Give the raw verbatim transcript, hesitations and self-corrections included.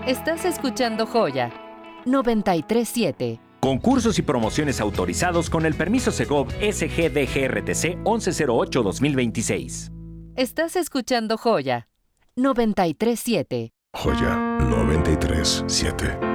Estás escuchando Joya noventa y tres punto siete. Concursos y promociones autorizados con el permiso Segov S G D G R T C once cero ocho dos mil veintiséis. Estás escuchando Joya noventa y tres punto siete. Joya noventa y tres punto siete.